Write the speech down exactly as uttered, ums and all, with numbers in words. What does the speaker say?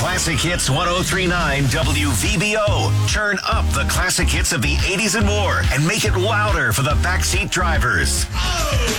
Classic Hits one oh three point nine W V B O. Turn up the classic hits of the eighties and more and make it louder for the backseat drivers.